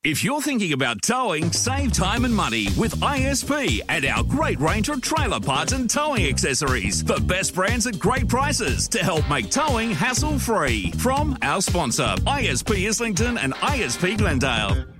If you're thinking about towing, save time and money with ISP and our great range of trailer parts and towing accessories. The best brands at great prices to help make towing hassle-free. From our sponsor, ISP Islington and ISP Glendale.